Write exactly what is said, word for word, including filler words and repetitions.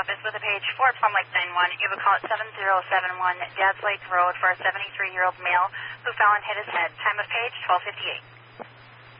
office with a page four Plum Lake nine one. You have a call at seven zero seven one Dad's Lake Road for a seventy-three-year-old male who fell and hit his head. Time of page twelve fifty-eight.